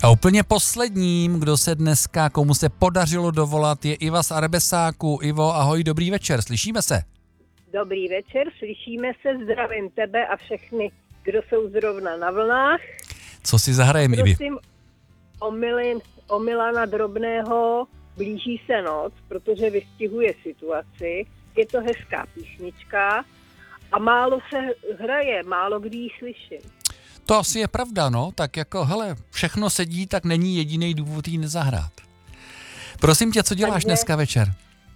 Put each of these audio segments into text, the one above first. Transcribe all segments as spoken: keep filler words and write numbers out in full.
A úplně posledním, kdo se dneska, komu se podařilo dovolat, je Iva z Arbesáku. Ivo, ahoj, dobrý večer, slyšíme se? Dobrý večer, slyšíme se, zdravím tebe a všechny, kdo jsou zrovna na vlnách. Co si zahrajeme, Ivi? Prosím o, Milin, o Milana Drobného, blíží se noc, protože vystihuje situaci. Je to hezká písnička a málo se hraje, málo kdy ji slyším. To asi je pravda, no, tak jako, hele, všechno sedí, tak není jediný důvod jí nezahrát. Prosím tě, co děláš Takže dneska večer?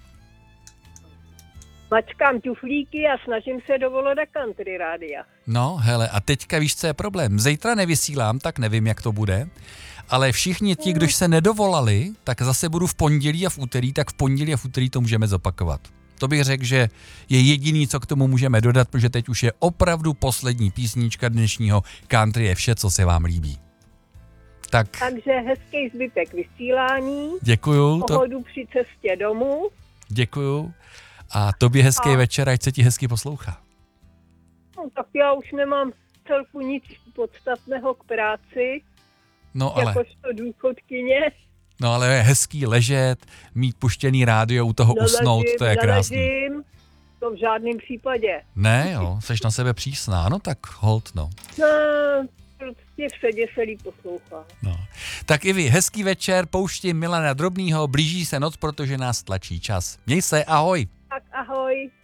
mačkám tuflíky a snažím se dovolat do country rádia. No, hele, a teďka víš, co je problém. Zítra nevysílám, tak nevím, jak to bude, ale všichni ti, kdož se nedovolali, tak zase budu v pondělí a v úterý, tak v pondělí a v úterý to můžeme zopakovat. To bych řekl, že je jediný, co k tomu můžeme dodat, protože teď už je opravdu poslední písnička dnešního country je vše, co se vám líbí. Tak. Takže hezký zbytek vysílání. Děkuju. Pohodu To... při cestě domů. Děkuju. A tobě hezký a... večer, ať se ti hezky poslouchá. No, tak já už nemám celku nic podstatného k práci. No ale... Jakožto důchodkyně. No ale je hezký ležet, mít puštěný rádio, u toho neležím, usnout, to je krásný. Neležím, to v žádném případě. Ne, jo, seš na sebe přísná, no tak hold, no. No, prostě v sedě se líp poslouchá. No. Tak i vy, hezký večer, pouštím Milana Drobnýho, blíží se noc, protože nás tlačí čas. Měj se, ahoj. Tak ahoj.